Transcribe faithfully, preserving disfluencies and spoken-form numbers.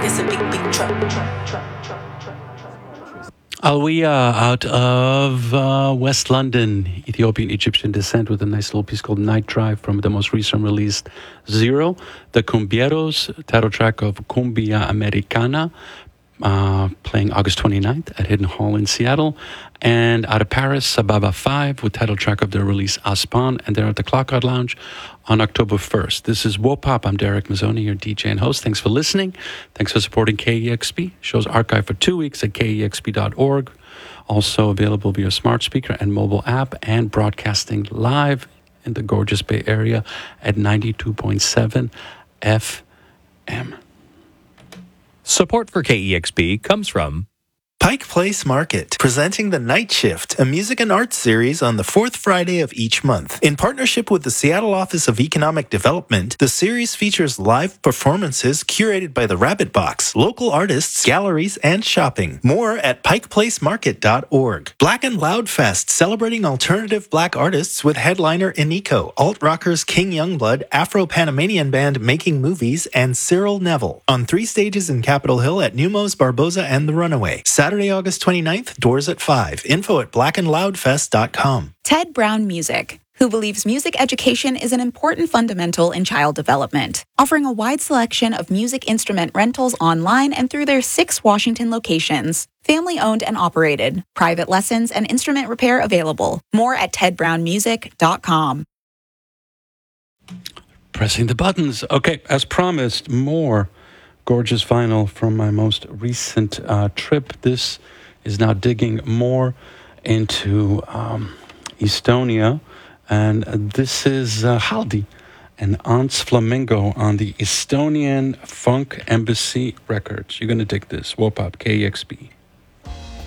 it's a big, big truck. Alwea out of uh, West London, Ethiopian Egyptian descent, with a nice little piece called Night Drive from the most recent release, Zero. The Cumbieros, title track of Cumbia Americana, uh, playing August twenty-ninth at Hidden Hall in Seattle. And out of Paris, Sababa five, with title track of their release Aspan, and they're at the Clockyard Lounge on October first. This is Wopop. I'm Derek Mazzoni, your D J and host. Thanks for listening. Thanks for supporting K E X P. Show's archived for two weeks at K E X P dot org. Also available via smart speaker and mobile app, and broadcasting live in the gorgeous Bay Area at ninety-two point seven F M. Support for K E X P comes from Pike Place Market, presenting The Night Shift, a music and arts series on the fourth Friday of each month. In partnership with the Seattle Office of Economic Development, the series features live performances curated by the Rabbit Box, local artists, galleries, and shopping. More at pike place market dot org. Black and Loud Fest, celebrating alternative black artists with headliner Iniko, alt-rockers King Youngblood, Afro-Panamanian band Making Movies, and Cyril Neville. On three stages in Capitol Hill at Numos, Barboza, and The Runaway. Saturday, August twenty-ninth, doors at five. Info at black and loud fest dot com. Ted Brown Music, who believes music education is an important fundamental in child development, offering a wide selection of music instrument rentals online and through their six Washington locations. Family-owned and operated. Private lessons and instrument repair available. More at ted brown music dot com. Pressing the buttons. Okay, as promised, more gorgeous vinyl from my most recent uh, trip. This is now digging more into um, Estonia, and this is uh, Haldi and Ants Flamingo on the Estonian Funk Embassy Records. You're going to dig this. Wopop, K E X P.